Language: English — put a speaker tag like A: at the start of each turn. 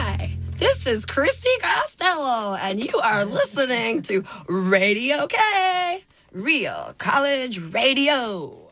A: Hi, this is Christy Costello, and you are listening to Radio K, Real College Radio.